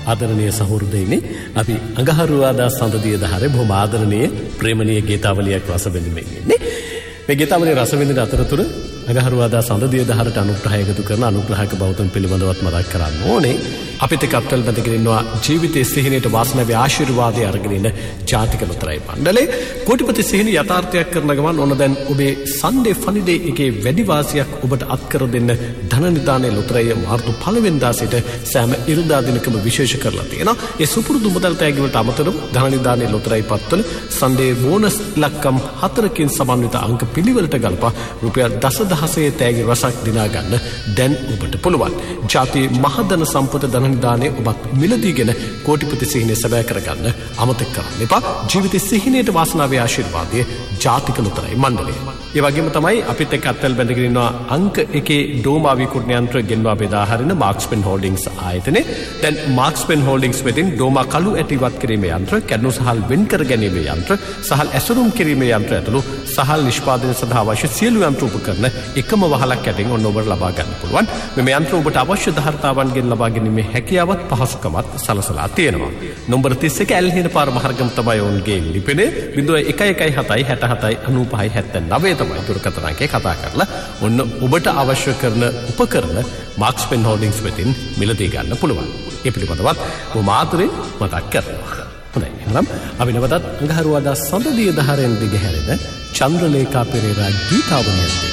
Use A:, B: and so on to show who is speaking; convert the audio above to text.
A: ආදරණීය සහෘදයිනි අපි අඟහරුවාදා සඳදිය දහරේ බොහොම ආදරණීය ප්‍රේමණීය ගීතාවලියක් රස විඳින්න ඉන්නේ. මේ ගීතාවලිය රස විඳින අතරතුර අඟහරුවාදා සඳදිය දහරට අනුග්‍රහය එකතු කරන අනුග්‍රහක බෞද්ධන් පිළිබඳවත් මතක් කරන්න ඕනේ. අපිට කප්ටල් බඳගෙන ඉන්නවා ජීවිතයේ සිහිනයට වාසනාවේ ආශිර්වාදයේ අරගෙන ඉන්න ජාතික ලොතරැයි මණ්ඩලේ. කෝටිපති සිහින යථාර්ථයක් කරන ගමන් ඕන දැන් ඔබේ සන්ඩේ ෆනිඩේ එකේ වැඩි වාසියක් ඔබට අත්කර දෙන්න ධන නිදානේ ලොතරැයි මාර්තු 1 වෙනිදා සිට සෑම ඉරිදා දිනකම විශේෂ කරලා තියෙනවා. ඒ සුපුරුදු මුදල් තෑගි වලට අමතරව ධන නිදානේ ලොතරැයි පත්වල සන්ඩේ බෝනස් ඉලක්කම් 4කින් සමන්විත අංක පිළිවෙලට ගලපා රුපියල් දසදහසේ තෑගි රසක් දිනා ගන්න දැන් ඔබට පුළුවන්. ජාතියේ මහදන සම්පත ධන නිදානේ ඔබත් මිලදීගෙන කෝටිපති සිහිනේ සැබෑ කරගන්න අමතක කරන්න එපා. ජීවිතයේ සිහිනයට වාසනාවේ ආශිර්වාදයේ ජාතික ලොතරැයි මණ්ඩලය. ඒ වගේම තමයි අපිත් එක්ක අත්වල බැඳගෙන ඉන්නවා අංක 1 ඩෝමා විකුණන යන්ත්‍ර ගෙන්වා බෙදා හරින මාක්ස්පෙන් හෝල්ඩින්ග්ස් ආයතනයේ. දැන් මාක්ස්පෙන් හෝල්ඩින්ග්ස් වෙතින් ඩෝමා කළු ඇටි ඉවත් කිරීමේ යන්ත්‍ර, කැඩුණු සහල් වෙන් කර ගැනීමේ යන්ත්‍ර, සහල් ඇසුරුම් කිරීමේ යන්ත්‍ර ඇතුළු සහල් නිෂ්පාදනය සඳහා අවශ්‍ය සියලු යන්ත්‍ර උපකරණ එකම වහලක් යටින් ඔන්න ඔබට ලබා ගන්න පුළුවන්. මේ යන්ත්‍ර ඔබට අවශ්‍ය ධාර්තාවන්ගෙන් ලබා ගැනීමේ හැකියාවත් පහසුකමත් සලසලා තියෙනවා. නම්බර 31 ඇල්හින පාර මහර්ගම තමයි ඔවුන්ගේ ලිපිනේ 0117 67 95 79 තමයි දුරකථන අංකේ කතා කරලා ඔන්න ඔබට අවශ්‍ය කරන උපකරණ මාක්ස්පෙන් හෝල්ඩින්ග්ස් වෙතින් මිලදී ගන්න පුළුවන්. ඒ පිළිබඳවත් මාතරේ මතක් කරනවා. හොඳයි. එහෙනම් අපි නැවතත් අඟහරුවාදා සඳදිය දහරෙන් දිගහැරෙන චන්ද්‍රලේඛා පෙරේරා ගීතාවලිය